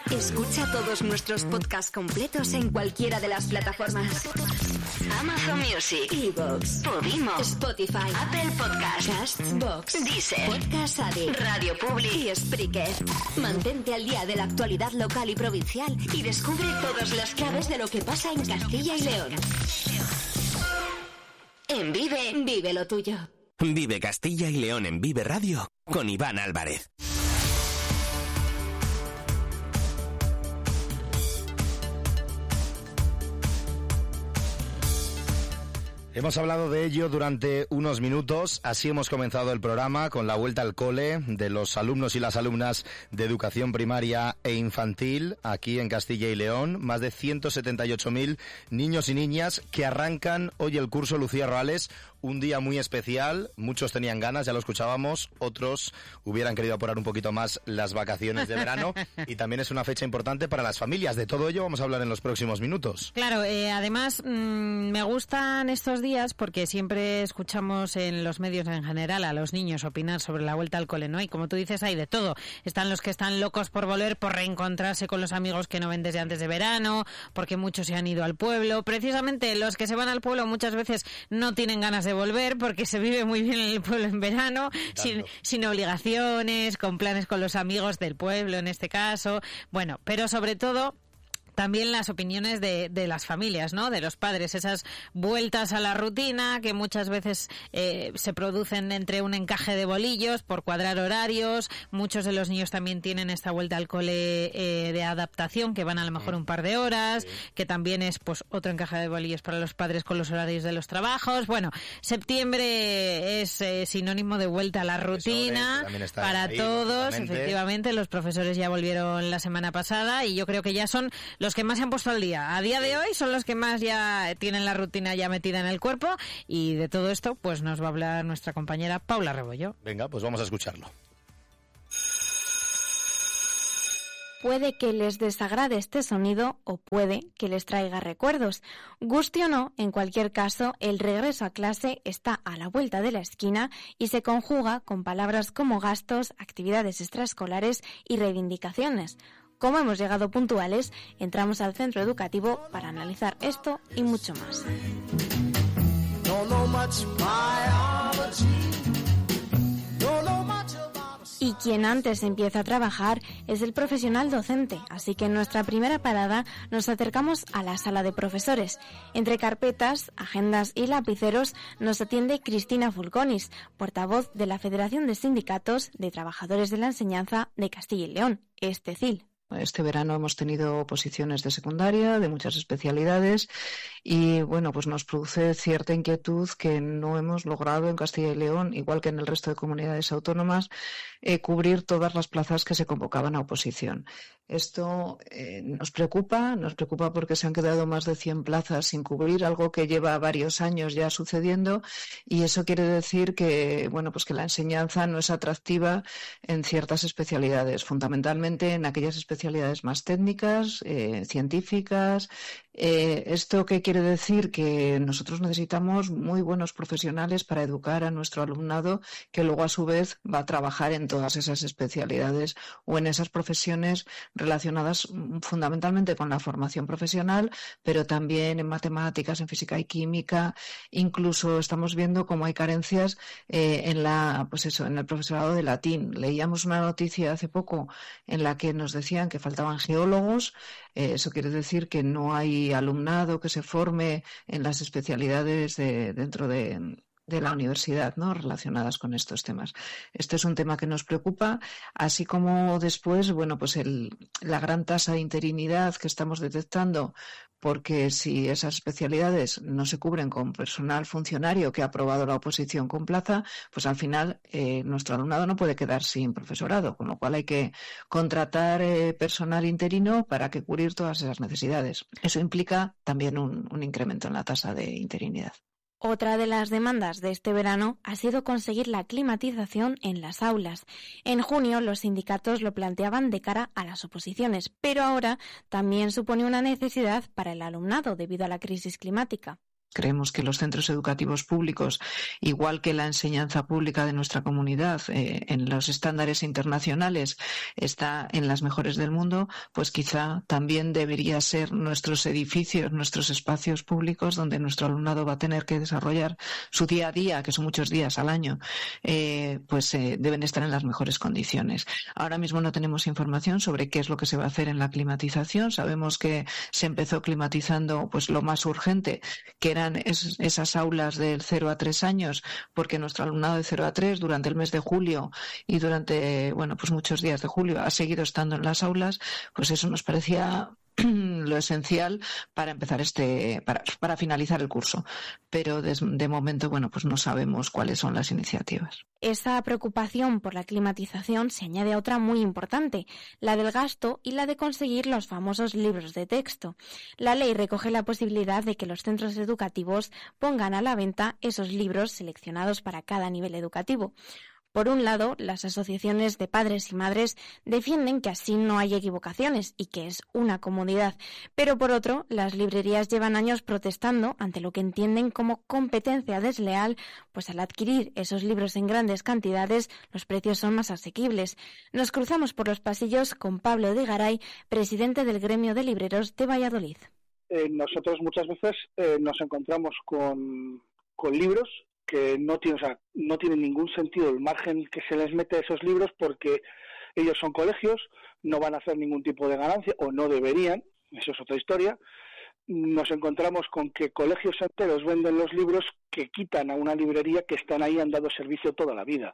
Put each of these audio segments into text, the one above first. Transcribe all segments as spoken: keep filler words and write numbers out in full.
Escucha todos nuestros podcasts completos en cualquiera de las plataformas: Amazon Music, iVoox, Podimo, Spotify, Apple Podcasts, Castbox, Deezer, Podcast Addict, Radio Public y Spreaker. Mantente al día de la actualidad local y provincial y descubre todas las claves de lo que pasa en Castilla y León. En Vive, vive lo tuyo. Vive Castilla y León en Vive Radio con Iván Álvarez. Hemos hablado de ello durante unos minutos, así hemos comenzado el programa con la vuelta al cole de los alumnos y las alumnas de educación primaria e infantil aquí en Castilla y León. Más de ciento setenta y ocho mil niños y niñas que arrancan hoy el curso, Lucía Roales. Un día muy especial, muchos tenían ganas, ya lo escuchábamos, otros hubieran querido apurar un poquito más las vacaciones de verano y también es una fecha importante para las familias. De todo ello vamos a hablar en los próximos minutos. Claro, eh, además mmm, me gustan estos días porque siempre escuchamos en los medios en general a los niños opinar sobre la vuelta al cole, ¿no? Y como tú dices, hay de todo. Están los que están locos por volver, por reencontrarse con los amigos que no ven desde antes de verano, porque muchos se han ido al pueblo. Precisamente los que se van al pueblo muchas veces no tienen ganas de volver porque se vive muy bien en el pueblo en verano, sin, sin obligaciones, con planes con los amigos del pueblo en este caso. Bueno, pero sobre todo también las opiniones de, de las familias, ¿no? De los padres, esas vueltas a la rutina que muchas veces eh, se producen entre un encaje de bolillos por cuadrar horarios. Muchos de los niños también tienen esta vuelta al cole eh, de adaptación, que van a lo mejor un par de horas, sí. Que también es pues otro encaje de bolillos para los padres con los horarios de los trabajos. Bueno, septiembre es eh, sinónimo de vuelta a la rutina para ahí, todos. Efectivamente, los profesores ya volvieron la semana pasada y yo creo que ya son los que más se han puesto al día. A día de hoy son los que más ya tienen la rutina ya metida en el cuerpo y de todo esto pues nos va a hablar nuestra compañera Paula Rebollo. Venga, pues vamos a escucharlo. Puede que les desagrade este sonido o puede que les traiga recuerdos. Guste o no, en cualquier caso, el regreso a clase está a la vuelta de la esquina y se conjuga con palabras como gastos, actividades extraescolares y reivindicaciones. Como hemos llegado puntuales, entramos al centro educativo para analizar esto y mucho más. Y quien antes empieza a trabajar es el profesional docente, así que en nuestra primera parada nos acercamos a la sala de profesores. Entre carpetas, agendas y lapiceros nos atiende Cristina Fulconis, portavoz de la Federación de Sindicatos de Trabajadores de la Enseñanza de Castilla y León, ESTECIL. Este verano hemos tenido oposiciones de secundaria, de muchas especialidades y, bueno, pues nos produce cierta inquietud que no hemos logrado en Castilla y León, igual que en el resto de comunidades autónomas, eh, cubrir todas las plazas que se convocaban a oposición. Esto eh, nos preocupa, nos preocupa porque se han quedado más de cien plazas sin cubrir, algo que lleva varios años ya sucediendo y eso quiere decir que, bueno, pues que la enseñanza no es atractiva en ciertas especialidades, fundamentalmente en aquellas especialidades más técnicas, eh, científicas. Eh, ¿Esto qué quiere decir? Que nosotros necesitamos muy buenos profesionales para educar a nuestro alumnado que luego a su vez va a trabajar en todas esas especialidades o en esas profesiones relacionadas fundamentalmente con la formación profesional, pero también en matemáticas, en física y química. Incluso estamos viendo cómo hay carencias eh, en la, pues eso, en el profesorado de latín. Leíamos una noticia hace poco en la que nos decían que faltaban geólogos. Eh, eso quiere decir que no hay alumnado que se forme en las especialidades de, dentro de de la universidad, ¿no?, relacionadas con estos temas. Este es un tema que nos preocupa, así como después, bueno, pues el, la gran tasa de interinidad que estamos detectando, porque si esas especialidades no se cubren con personal funcionario que ha aprobado la oposición con plaza, pues al final eh, nuestro alumnado no puede quedar sin profesorado, con lo cual hay que contratar eh, personal interino para que cubrir todas esas necesidades. Eso implica también un, un incremento en la tasa de interinidad. Otra de las demandas de este verano ha sido conseguir la climatización en las aulas. En junio los sindicatos lo planteaban de cara a las oposiciones, pero ahora también supone una necesidad para el alumnado debido a la crisis climática. Creemos que los centros educativos públicos, igual que la enseñanza pública de nuestra comunidad, eh, en los estándares internacionales está en las mejores del mundo, pues quizá también debería ser nuestros edificios, nuestros espacios públicos donde nuestro alumnado va a tener que desarrollar su día a día, que son muchos días al año, eh, pues eh, deben estar en las mejores condiciones. Ahora mismo no tenemos información sobre qué es lo que se va a hacer en la climatización. Sabemos que se empezó climatizando pues lo más urgente, que eran es, esas aulas del cero a tres años, porque nuestro alumnado de cero a tres durante el mes de julio y durante bueno pues muchos días de julio ha seguido estando en las aulas, pues eso nos parecía lo esencial para empezar este para, para finalizar el curso, pero de, de momento bueno pues no sabemos cuáles son las iniciativas. Esa preocupación por la climatización se añade a otra muy importante, la del gasto y la de conseguir los famosos libros de texto. La ley recoge la posibilidad de que los centros educativos pongan a la venta esos libros seleccionados para cada nivel educativo. Por un lado, las asociaciones de padres y madres defienden que así no hay equivocaciones y que es una comodidad, pero por otro, las librerías llevan años protestando ante lo que entienden como competencia desleal, pues al adquirir esos libros en grandes cantidades, los precios son más asequibles. Nos cruzamos por los pasillos con Pablo de Garay, presidente del Gremio de Libreros de Valladolid. Eh, nosotros muchas veces eh, nos encontramos con, con libros que no tiene, o sea, no tiene ningún sentido el margen que se les mete a esos libros, porque ellos son colegios, no van a hacer ningún tipo de ganancia, o no deberían, eso es otra historia. Nos encontramos con que colegios enteros venden los libros que quitan a una librería que están ahí, han dado servicio toda la vida.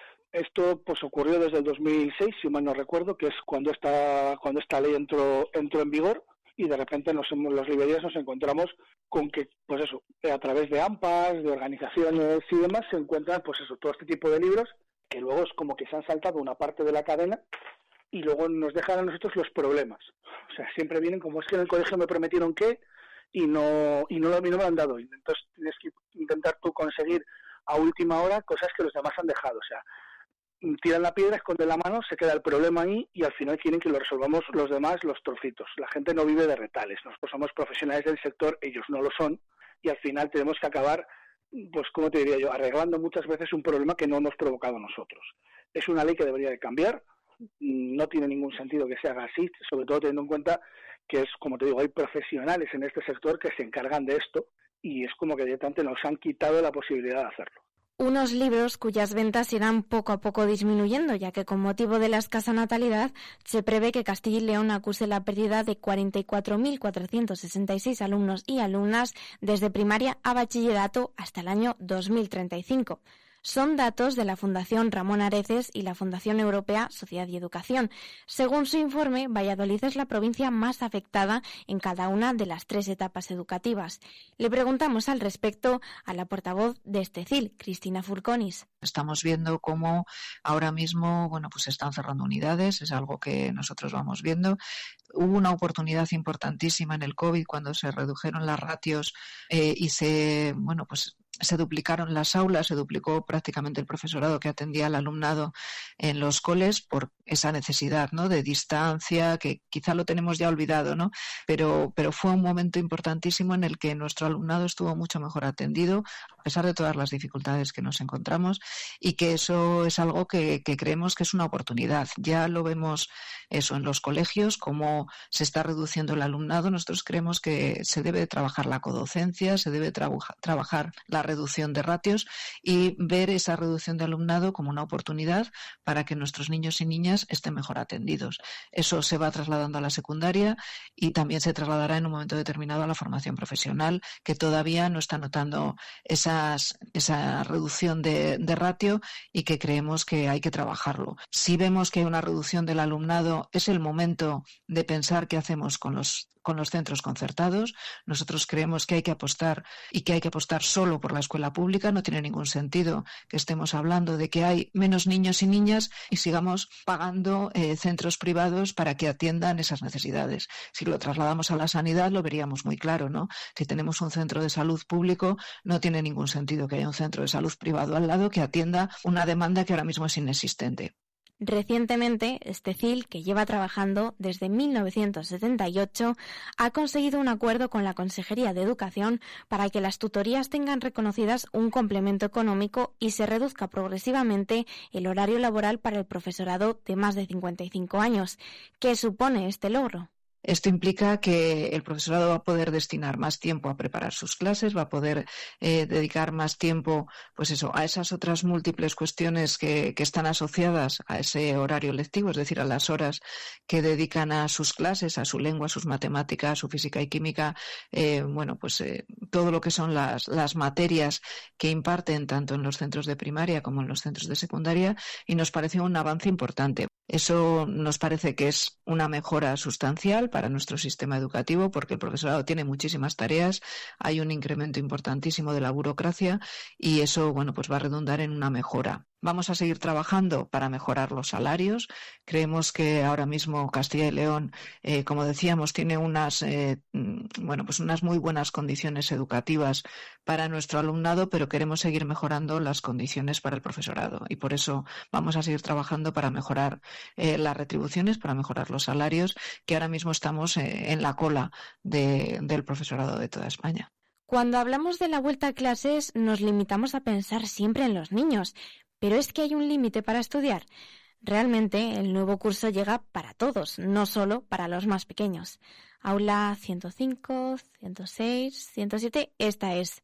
Esto pues ocurrió desde el dos mil seis, si mal no recuerdo, que es cuando esta, cuando esta ley entró, entró en vigor, y de repente nos, las librerías nos encontramos con que, pues eso, a través de AMPAs, de organizaciones y demás, se encuentran, pues eso, todo este tipo de libros, que luego es como que se han saltado una parte de la cadena y luego nos dejan a nosotros los problemas. O sea, siempre vienen como es que en el colegio me prometieron que y no y no, lo, y no me lo han dado. Entonces tienes que intentar tú conseguir a última hora cosas que los demás han dejado. O sea, tiran la piedra, esconden la mano, se queda el problema ahí y al final quieren que lo resolvamos los demás, los trocitos. La gente no vive de retales. Nosotros somos profesionales del sector, ellos no lo son, y al final tenemos que acabar, pues como te diría yo, arreglando muchas veces un problema que no hemos provocado nosotros. Es una ley que debería de cambiar, no tiene ningún sentido que se haga así, sobre todo teniendo en cuenta que es, como te digo, hay profesionales en este sector que se encargan de esto y es como que directamente nos han quitado la posibilidad de hacerlo. Unos libros cuyas ventas irán poco a poco disminuyendo, ya que con motivo de la escasa natalidad se prevé que Castilla y León acuse la pérdida de cuarenta y cuatro mil cuatrocientos sesenta y seis alumnos y alumnas desde primaria a bachillerato hasta el año dos mil treinta y cinco. Son datos de la Fundación Ramón Areces y la Fundación Europea Sociedad y Educación. Según su informe, Valladolid es la provincia más afectada en cada una de las tres etapas educativas. Le preguntamos al respecto a la portavoz de Estecil, Cristina Furconis. Estamos viendo cómo ahora mismo, bueno, pues se están cerrando unidades, es algo que nosotros vamos viendo. Hubo una oportunidad importantísima en el COVID cuando se redujeron las ratios eh, y se, bueno, pues se duplicaron las aulas, se duplicó prácticamente el profesorado que atendía al alumnado en los coles por esa necesidad, ¿no?, de distancia, que quizá lo tenemos ya olvidado, ¿no? Pero, pero fue un momento importantísimo en el que nuestro alumnado estuvo mucho mejor atendido, a pesar de todas las dificultades que nos encontramos, y que eso es algo que, que creemos que es una oportunidad. Ya lo vemos eso en los colegios, cómo se está reduciendo el alumnado. Nosotros creemos que se debe trabajar la codocencia, se debe trabajar, trabajar la reducción de ratios y ver esa reducción de alumnado como una oportunidad para que nuestros niños y niñas estén mejor atendidos. Eso se va trasladando a la secundaria y también se trasladará en un momento determinado a la formación profesional, que todavía no está notando esas, esa reducción de, de ratio y que creemos que hay que trabajarlo. Si vemos que hay una reducción del alumnado, es el momento de pensar qué hacemos con los con los centros concertados. Nosotros creemos que hay que apostar y que hay que apostar solo por la escuela pública. No tiene ningún sentido que estemos hablando de que hay menos niños y niñas y sigamos pagando eh, centros privados para que atiendan esas necesidades. Si lo trasladamos a la sanidad lo veríamos muy claro, ¿no? Si tenemos un centro de salud público, no tiene ningún sentido que haya un centro de salud privado al lado que atienda una demanda que ahora mismo es inexistente. Recientemente, este C I L, que lleva trabajando desde mil novecientos setenta y ocho, ha conseguido un acuerdo con la Consejería de Educación para que las tutorías tengan reconocidas un complemento económico y se reduzca progresivamente el horario laboral para el profesorado de más de cincuenta y cinco años. ¿Qué supone este logro? Esto implica que el profesorado va a poder destinar más tiempo a preparar sus clases, va a poder eh, dedicar más tiempo, pues eso, a esas otras múltiples cuestiones que, que están asociadas a ese horario lectivo, es decir, a las horas que dedican a sus clases, a su lengua, a sus matemáticas, a su física y química, eh, bueno, pues eh, todo lo que son las, las materias que imparten tanto en los centros de primaria como en los centros de secundaria, y nos parece un avance importante. Eso nos parece que es una mejora sustancial para nuestro sistema educativo, porque el profesorado tiene muchísimas tareas, hay un incremento importantísimo de la burocracia y eso, bueno, pues va a redundar en una mejora. Vamos a seguir trabajando para mejorar los salarios. Creemos que ahora mismo Castilla y León, eh, como decíamos, tiene unas, eh, bueno, pues unas muy buenas condiciones educativas para nuestro alumnado, pero queremos seguir mejorando las condiciones para el profesorado y por eso vamos a seguir trabajando para mejorar eh, las retribuciones, para mejorar los salarios, que ahora mismo estamos eh, en la cola de, del profesorado de toda España. Cuando hablamos de la vuelta a clases, nos limitamos a pensar siempre en los niños. Pero es que hay un límite para estudiar. Realmente el nuevo curso llega para todos, no solo para los más pequeños. Aula ciento cinco, ciento seis, ciento siete, esta es.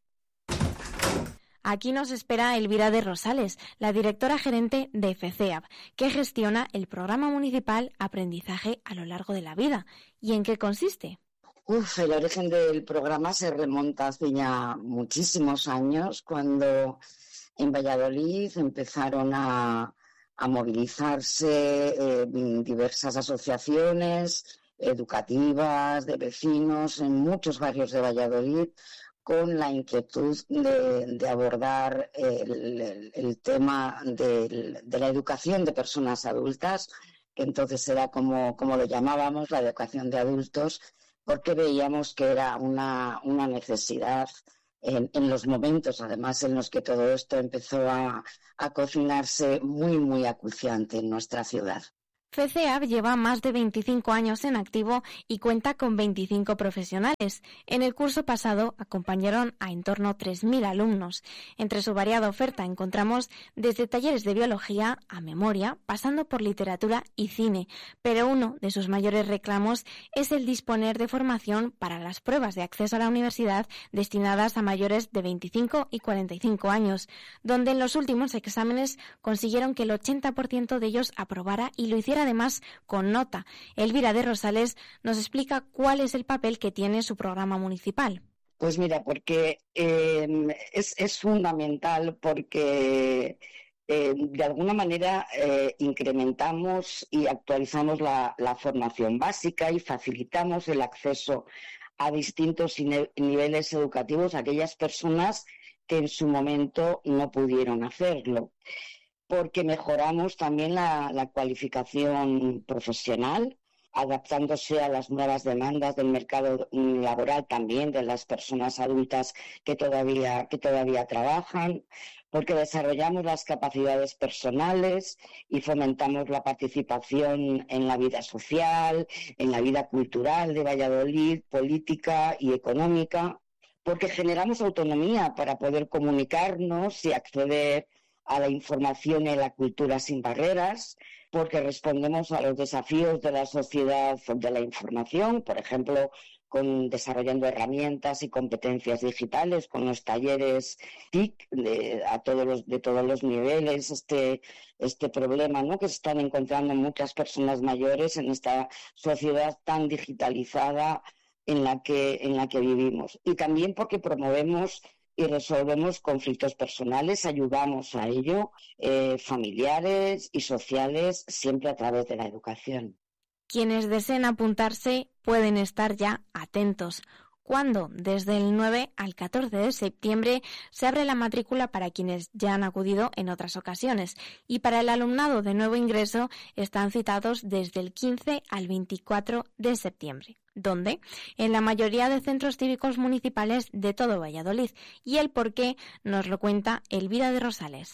Aquí nos espera Elvira de Rosales, la directora gerente de FECEAB, que gestiona el programa municipal Aprendizaje a lo largo de la vida. ¿Y en qué consiste? Uf, el origen del programa se remonta hace ya muchísimos años, cuando en Valladolid empezaron a, a movilizarse eh, diversas asociaciones educativas, de vecinos, en muchos barrios de Valladolid, con la inquietud de, de abordar el, el, el tema de, de la educación de personas adultas, que entonces era como, como lo llamábamos, la educación de adultos, porque veíamos que era una, una necesidad En, en los momentos, además, en los que todo esto empezó a, a cocinarse muy, muy acuciante en nuestra ciudad. FECEAB lleva más de veinticinco años en activo y cuenta con veinticinco profesionales. En el curso pasado acompañaron a en torno a tres mil alumnos. Entre su variada oferta encontramos desde talleres de biología a memoria, pasando por literatura y cine, pero uno de sus mayores reclamos es el disponer de formación para las pruebas de acceso a la universidad destinadas a mayores de veinticinco y cuarenta y cinco años, donde en los últimos exámenes consiguieron que el ochenta por ciento de ellos aprobara y lo hiciera además con nota. Elvira de Rosales nos explica cuál es el papel que tiene su programa municipal. Pues mira, porque eh, es, es fundamental porque eh, de alguna manera eh, incrementamos y actualizamos la, la formación básica y facilitamos el acceso a distintos niveles educativos a aquellas personas que en su momento no pudieron hacerlo. Porque mejoramos también la, la cualificación profesional, adaptándose a las nuevas demandas del mercado laboral también de las personas adultas que todavía, que todavía trabajan, porque desarrollamos las capacidades personales y fomentamos la participación en la vida social, en la vida cultural de Valladolid, política y económica, porque generamos autonomía para poder comunicarnos y acceder a la información y la cultura sin barreras, porque respondemos a los desafíos de la sociedad de la información, por ejemplo, con desarrollando herramientas y competencias digitales, con los talleres T I C de, a todos los, de todos los niveles, este, este problema, ¿no?, que se están encontrando muchas personas mayores en esta sociedad tan digitalizada en la que, en la que vivimos. Y también porque promovemos y resolvemos conflictos personales, ayudamos a ello, eh, familiares y sociales, siempre a través de la educación. Quienes deseen apuntarse pueden estar ya atentos. Cuando, desde el nueve al catorce de septiembre, se abre la matrícula para quienes ya han acudido en otras ocasiones, y para el alumnado de nuevo ingreso están citados desde el quince al veinticuatro de septiembre. ¿Dónde? En la mayoría de centros cívicos municipales de todo Valladolid, y el porqué nos lo cuenta Elvira de Rosales.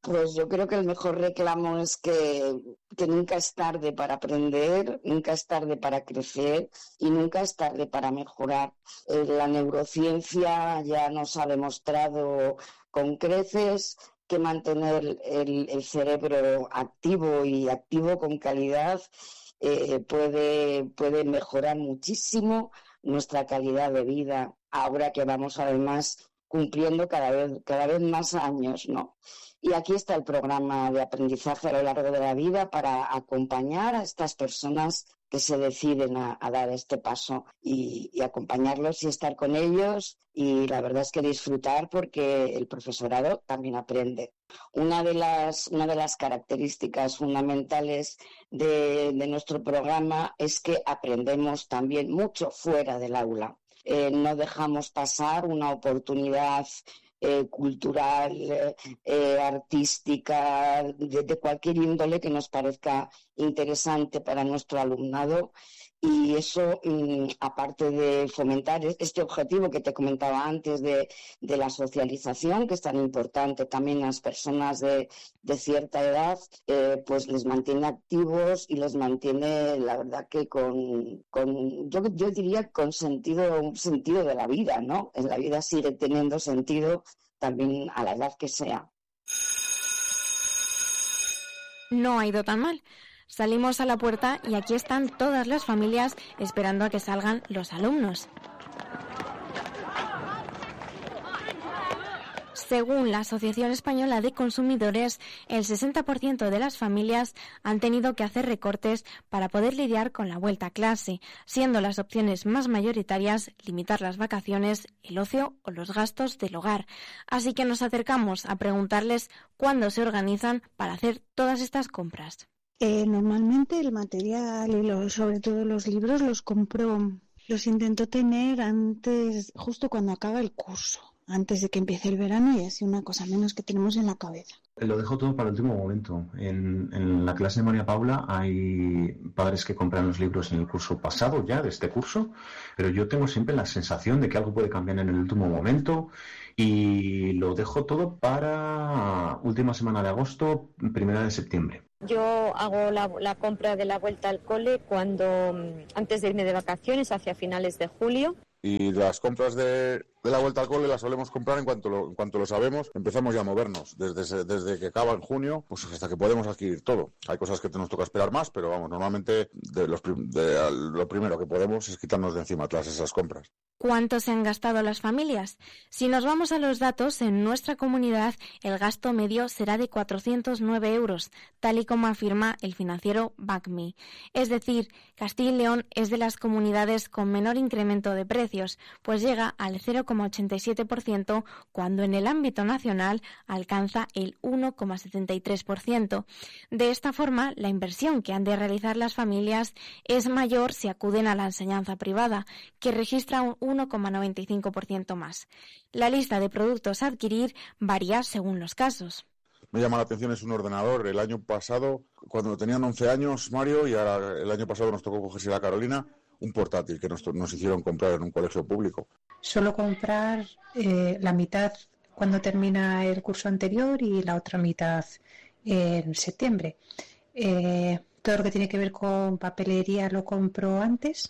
Pues yo creo que el mejor reclamo es que, que nunca es tarde para aprender, nunca es tarde para crecer y nunca es tarde para mejorar. Eh, la neurociencia ya nos ha demostrado con creces que mantener el, el cerebro activo y activo con calidad eh, puede, puede mejorar muchísimo nuestra calidad de vida, ahora que vamos además cumpliendo cada vez, cada vez más años, ¿no? Y aquí está el programa de aprendizaje a lo largo de la vida para acompañar a estas personas que se deciden a, a dar este paso y, y acompañarlos y estar con ellos, y la verdad es que disfrutar, porque el profesorado también aprende. Una de las, una de las características fundamentales de, de nuestro programa es que aprendemos también mucho fuera del aula. Eh, no dejamos pasar una oportunidad eh, cultural, eh, eh, artística, de, de cualquier índole que nos parezca interesante para nuestro alumnado. Y eso, mmm, aparte de fomentar este objetivo que te comentaba antes de, de la socialización, que es tan importante también a las personas de, de cierta edad, eh, pues les mantiene activos y les mantiene, la verdad, que con, con yo, yo diría con sentido, un sentido de la vida, ¿no? En la vida sigue teniendo sentido también a la edad que sea. No ha ido tan mal. Salimos a la puerta y aquí están todas las familias esperando a que salgan los alumnos. Según la Asociación Española de Consumidores, el sesenta por ciento de las familias han tenido que hacer recortes para poder lidiar con la vuelta a clase, siendo las opciones más mayoritarias limitar las vacaciones, el ocio o los gastos del hogar. Así que nos acercamos a preguntarles cuándo se organizan para hacer todas estas compras. Eh, normalmente el material y los, sobre todo los libros los compro, los intento tener antes, justo cuando acaba el curso, antes de que empiece el verano, y así una cosa menos que tenemos en la cabeza. Lo dejo todo para el último momento. En, en la clase de María Paula hay padres que compran los libros en el curso pasado ya, de este curso, pero yo tengo siempre la sensación de que algo puede cambiar en el último momento y lo dejo todo para última semana de agosto, primera de septiembre. Yo hago la, la compra de la vuelta al cole cuando antes de irme de vacaciones, hacia finales de julio. Y las compras de, de la vuelta al cole las solemos comprar en cuanto lo, en cuanto lo sabemos. Empezamos ya a movernos desde, desde que acaba en junio, pues hasta que podemos adquirir todo. Hay cosas que nos toca esperar más, pero vamos, normalmente de los, de, lo primero que podemos es quitarnos de encima todas esas compras. ¿Cuánto se han gastado las familias? Si nos vamos a los datos, en nuestra comunidad el gasto medio será de cuatrocientos nueve euros, tal y como afirma el financiero BackMe. Es decir, Castilla y León es de las comunidades con menor incremento de precios, pues llega al cero coma ochenta y siete por ciento, cuando en el ámbito nacional alcanza el uno coma setenta y tres por ciento. De esta forma, la inversión que han de realizar las familias es mayor si acuden a la enseñanza privada, que registra un uno coma noventa y cinco por ciento más. La lista de productos a adquirir varía según los casos. Me llama la atención es un ordenador. El año pasado, cuando tenían once años, Mario, y ahora el año pasado nos tocó cogerse la Carolina, un portátil que nos, nos hicieron comprar en un colegio público. Suelo comprar eh, la mitad cuando termina el curso anterior y la otra mitad en septiembre. Eh, todo lo que tiene que ver con papelería lo compro antes.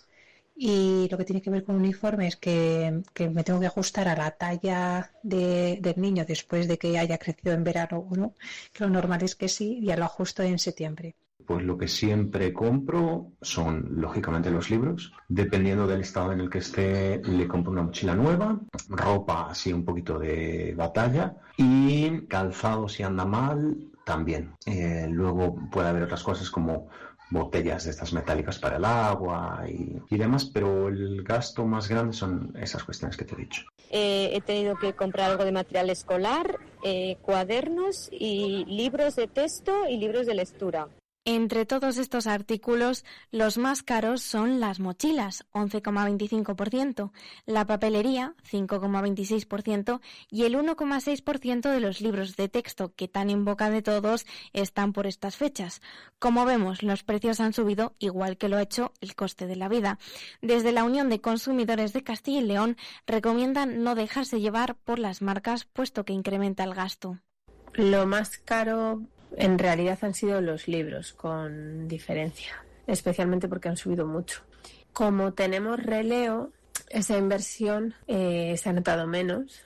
Y lo que tiene que ver con uniformes, que, que me tengo que ajustar a la talla de, del niño después de que haya crecido en verano o no, que lo normal es que sí, ya lo ajusto en septiembre. Pues lo que siempre compro son, lógicamente, los libros. Dependiendo del estado en el que esté, le compro una mochila nueva, ropa así un poquito de batalla y calzado si anda mal también. Eh, luego puede haber otras cosas como botellas de estas metálicas para el agua y, y demás, pero el gasto más grande son esas cuestiones que te he dicho. Eh, he tenido que comprar algo de material escolar, eh, cuadernos y libros de texto y libros de lectura. Entre todos estos artículos, los más caros son las mochilas, once coma veinticinco por ciento, la papelería, cinco coma veintiséis por ciento, y el uno coma seis por ciento de los libros de texto, que tan en boca de todos están por estas fechas. Como vemos, los precios han subido igual que lo ha hecho el coste de la vida. Desde la Unión de Consumidores de Castilla y León recomiendan no dejarse llevar por las marcas, puesto que incrementa el gasto. Lo más caro en realidad han sido los libros, con diferencia, especialmente porque han subido mucho. Como tenemos releo, esa inversión eh, se ha notado menos,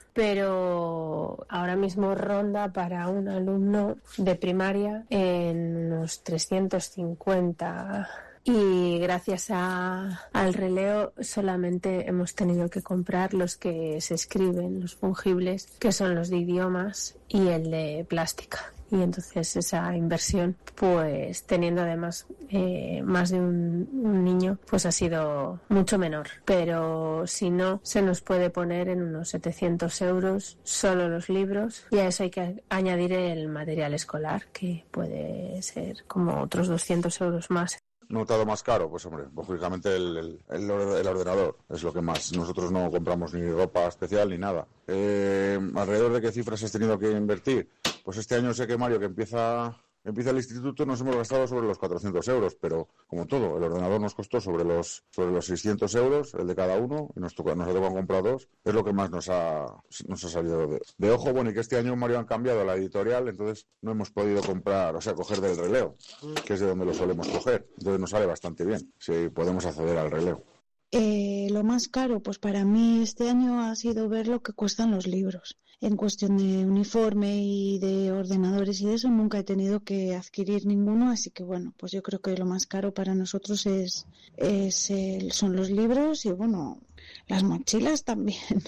pero ahora mismo ronda para un alumno de primaria en unos trescientos cincuenta. Y gracias a, al releo solamente hemos tenido que comprar los que se escriben, los fungibles, que son los de idiomas y el de plástica. Y entonces esa inversión, pues teniendo además eh, más de un, un niño, pues ha sido mucho menor. Pero si no, se nos puede poner en unos setecientos euros solo los libros, y a eso hay que añadir el material escolar, que puede ser como otros doscientos euros más. Notado más caro, pues hombre, lógicamente el, el, el, el ordenador es lo que más. Nosotros no compramos ni ropa especial ni nada. Eh, ¿Alrededor de qué cifras has tenido que invertir? Pues este año sé que Mario, que empieza empieza el instituto, nos hemos gastado sobre los cuatrocientos euros, pero como todo, el ordenador nos costó sobre los sobre los seiscientos euros, el de cada uno, y nos toca, nos ha tocado comprar dos, es lo que más nos ha nos ha salido de, de ojo. Bueno, y que este año Mario han cambiado la editorial, entonces no hemos podido comprar, o sea, coger del releo, que es de donde lo solemos coger, entonces nos sale bastante bien, si podemos acceder al releo. Eh, lo más caro, pues para mí este año ha sido ver lo que cuestan los libros. En cuestión de uniforme y de ordenadores y de eso, nunca he tenido que adquirir ninguno, así que bueno, pues yo creo que lo más caro para nosotros es, es el, son los libros y bueno, las mochilas también.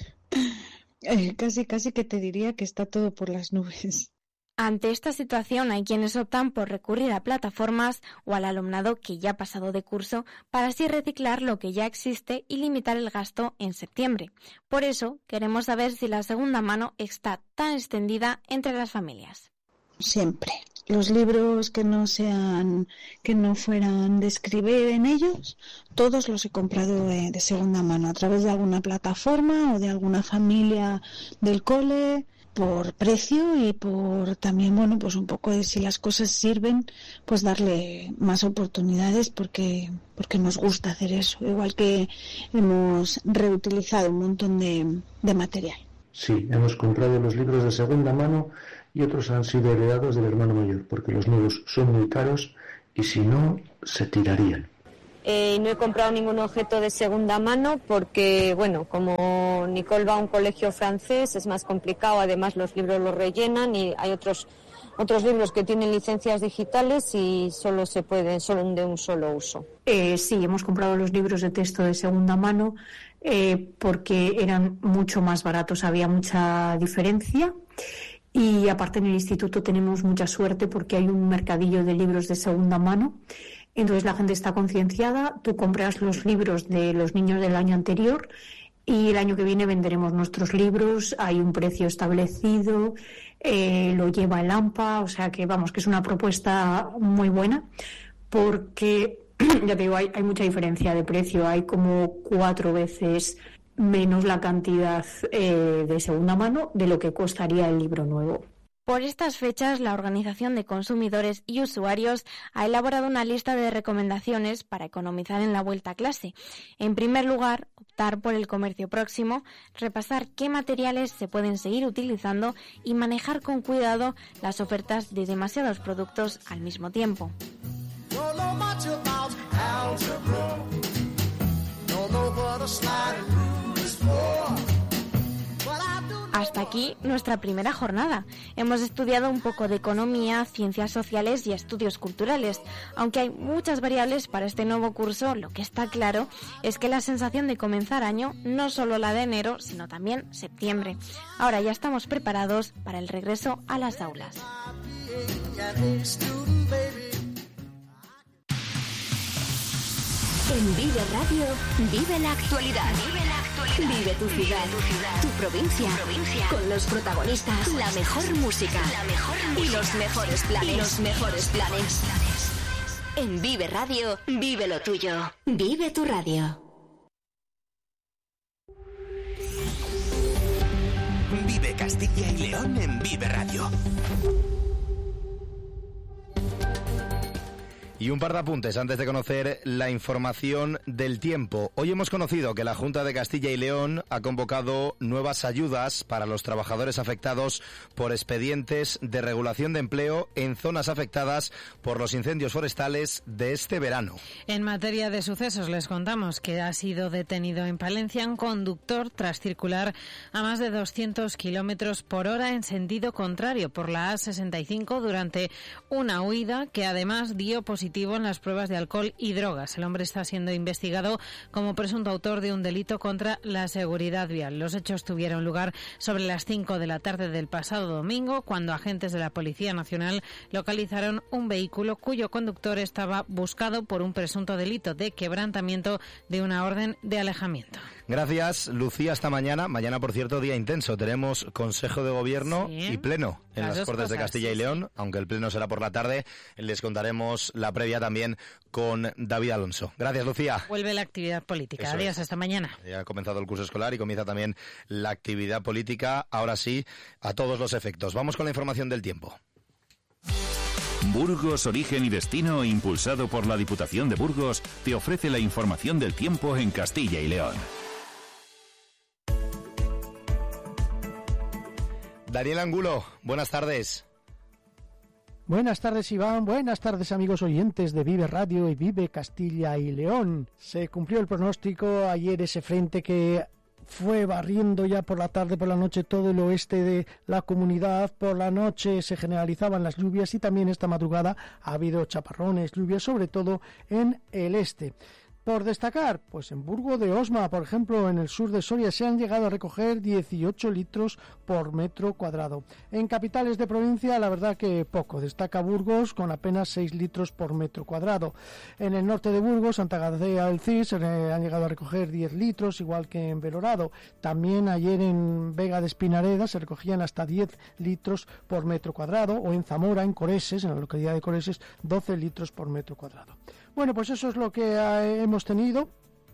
eh, casi, casi que te diría que está todo por las nubes. Ante esta situación hay quienes optan por recurrir a plataformas o al alumnado que ya ha pasado de curso para así reciclar lo que ya existe y limitar el gasto en septiembre. Por eso queremos saber si la segunda mano está tan extendida entre las familias. Siempre. Los libros que no sean, que no fueran de escribir en ellos, todos los he comprado de, de segunda mano a través de alguna plataforma o de alguna familia del cole, por precio y por también, bueno, pues un poco de si las cosas sirven, pues darle más oportunidades porque porque nos gusta hacer eso, igual que hemos reutilizado un montón de, de material. Sí, hemos comprado los libros de segunda mano y otros han sido heredados del hermano mayor, porque los nuevos son muy caros y si no, se tirarían. Eh, no he comprado ningún objeto de segunda mano porque, bueno, como Nicole va a un colegio francés es más complicado, además los libros los rellenan y hay otros otros libros que tienen licencias digitales y solo se pueden, solo de un solo uso. Eh, sí, hemos comprado los libros de texto de segunda mano eh, porque eran mucho más baratos, había mucha diferencia. Y aparte en el instituto tenemos mucha suerte porque hay un mercadillo de libros de segunda mano. Entonces la gente está concienciada, tú compras los libros de los niños del año anterior y el año que viene venderemos nuestros libros, hay un precio establecido, eh, lo lleva el AMPA, o sea que vamos, que es una propuesta muy buena porque, ya te digo, hay, hay mucha diferencia de precio, hay como cuatro veces menos la cantidad eh, de segunda mano de lo que costaría el libro nuevo. Por estas fechas, la Organización de Consumidores y Usuarios ha elaborado una lista de recomendaciones para economizar en la vuelta a clase. En primer lugar, optar por el comercio próximo, repasar qué materiales se pueden seguir utilizando y manejar con cuidado las ofertas de demasiados productos al mismo tiempo. Hasta aquí nuestra primera jornada. Hemos estudiado un poco de economía, ciencias sociales y estudios culturales. Aunque hay muchas variables para este nuevo curso, lo que está claro es que la sensación de comenzar año no solo la de enero, sino también septiembre. Ahora ya estamos preparados para el regreso a las aulas. En Vive Radio, vive la actualidad. Vive la actualidad. Vive tu ciudad, tu, ciudad, tu provincia, tu provincia, con los protagonistas, la mejor música, la mejor música y los mejores planes. Y los mejores planes. En Vive Radio, vive lo tuyo. Vive tu radio. Vive Castilla y León en Vive Radio. Y un par de apuntes antes de conocer la información del tiempo. Hoy hemos conocido que la Junta de Castilla y León ha convocado nuevas ayudas para los trabajadores afectados por expedientes de regulación de empleo en zonas afectadas por los incendios forestales de este verano. En materia de sucesos les contamos que ha sido detenido en Palencia un conductor tras circular a más de doscientos kilómetros por hora en sentido contrario por la A sesenta y cinco durante una huida que además dio positivo en las pruebas de alcohol y drogas. El hombre está siendo investigado como presunto autor de un delito contra la seguridad vial. Los hechos tuvieron lugar sobre las cinco de la tarde del pasado domingo, cuando agentes de la Policía Nacional localizaron un vehículo cuyo conductor estaba buscado por un presunto delito de quebrantamiento de una orden de alejamiento. Gracias, Lucía. Hasta mañana. Mañana, por cierto, día intenso. Tenemos Consejo de Gobierno sí, y Pleno en las, las Cortes cosas, de Castilla sí, y León. Sí. Aunque el Pleno será por la tarde, les contaremos la previa también con David Alonso. Gracias, Lucía. Vuelve la actividad política. Eso Adiós, es. Hasta mañana. Ya ha comenzado el curso escolar y comienza también la actividad política. Ahora sí, a todos los efectos. Vamos con la información del tiempo. Burgos, Origen y Destino, impulsado por la Diputación de Burgos, te ofrece la información del tiempo en Castilla y León. Daniel Angulo, buenas tardes. Buenas tardes, Iván. Buenas tardes, amigos oyentes de Vive Radio y Vive Castilla y León. Se cumplió el pronóstico ayer, ese frente que fue barriendo ya por la tarde, por la noche, todo el oeste de la comunidad. Por la noche se generalizaban las lluvias y también esta madrugada ha habido chaparrones, lluvias, sobre todo en el este. Por destacar, pues en Burgo de Osma, por ejemplo, en el sur de Soria, se han llegado a recoger dieciocho litros por metro cuadrado. En capitales de provincia, la verdad que poco. Destaca Burgos con apenas seis litros por metro cuadrado. En el norte de Burgos, Santa Gadea del Cis, eh, han llegado a recoger diez litros, igual que en Belorado. También ayer en Vega de Espinareda se recogían hasta diez litros por metro cuadrado, o en Zamora, en Coreses, en la localidad de Coreses, doce litros por metro cuadrado. Bueno, pues eso es lo que eh, hemos tenido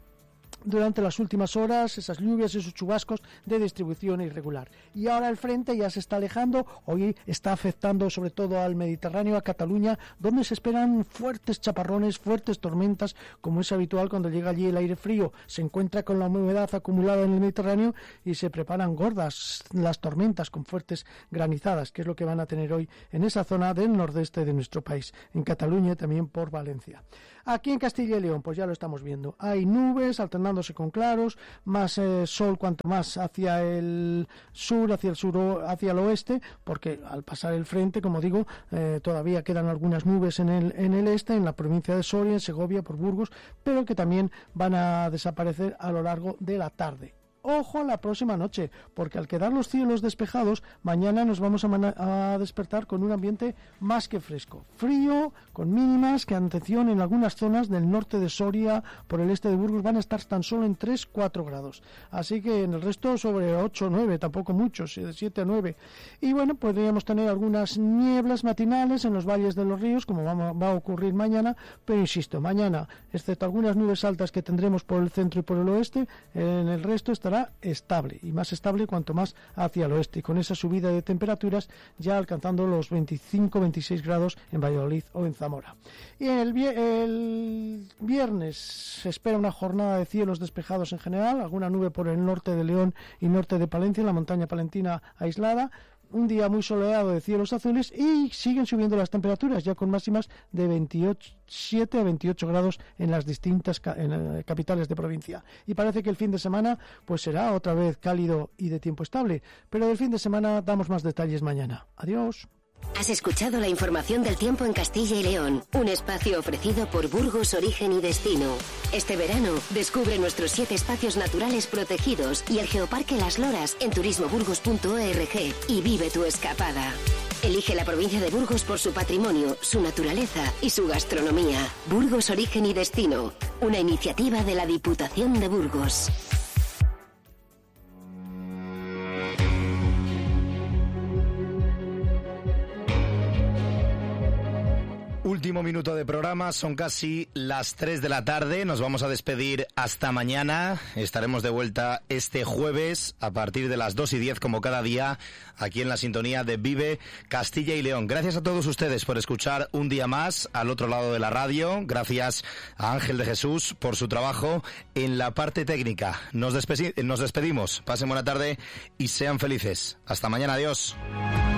durante las últimas horas, esas lluvias, esos chubascos de distribución irregular. Y ahora el frente ya se está alejando, hoy está afectando sobre todo al Mediterráneo, a Cataluña, donde se esperan fuertes chaparrones, fuertes tormentas, como es habitual cuando llega allí el aire frío. Se encuentra con la humedad acumulada en el Mediterráneo y se preparan gordas las tormentas con fuertes granizadas, que es lo que van a tener hoy en esa zona del nordeste de nuestro país, en Cataluña y también por Valencia. Aquí en Castilla y León, pues ya lo estamos viendo. Hay nubes alternándose con claros, más eh, sol cuanto más hacia el sur, hacia el sur, hacia el oeste, porque al pasar el frente, como digo, eh, todavía quedan algunas nubes en el, en el este, en la provincia de Soria, en Segovia, por Burgos, pero que también van a desaparecer a lo largo de la tarde. Ojo a la próxima noche, porque al quedar los cielos despejados, mañana nos vamos a, a despertar con un ambiente más que fresco. Frío, con mínimas que, atención, en algunas zonas del norte de Soria, por el este de Burgos, van a estar tan solo en tres a cuatro grados. Así que en el resto sobre ocho o nueve, tampoco muchos, de siete a nueve. Y bueno, podríamos tener algunas nieblas matinales en los valles de los ríos, como va, va a ocurrir mañana, pero insisto, mañana, excepto algunas nubes altas que tendremos por el centro y por el oeste, en el resto estará estable, y más estable cuanto más hacia el oeste, y con esa subida de temperaturas ya alcanzando los veinticinco a veintiséis grados en Valladolid o en Zamora. Y el, el viernes se espera una jornada de cielos despejados en general, alguna nube por el norte de León y norte de Palencia, en la montaña palentina aislada. Un día muy soleado de cielos azules y siguen subiendo las temperaturas, ya con máximas de veintisiete a veintiocho grados en las distintas ca- en, eh, capitales de provincia. Y parece que el fin de semana pues será otra vez cálido y de tiempo estable. Pero del fin de semana damos más detalles mañana. Adiós. Has escuchado la información del tiempo en Castilla y León, un espacio ofrecido por Burgos, Origen y Destino. Este verano, descubre nuestros siete espacios naturales protegidos y el Geoparque Las Loras en turismo burgos punto org y vive tu escapada. Elige la provincia de Burgos por su patrimonio, su naturaleza y su gastronomía. Burgos, Origen y Destino, una iniciativa de la Diputación de Burgos. Último minuto de programa, son casi las tres de la tarde, nos vamos a despedir hasta mañana, estaremos de vuelta este jueves a partir de las dos y diez como cada día, aquí en la sintonía de Vive Castilla y León. Gracias a todos ustedes por escuchar un día más al otro lado de la radio, gracias a Ángel de Jesús por su trabajo en la parte técnica. Nos, despe- nos despedimos, pasen buena tarde y sean felices. Hasta mañana, adiós.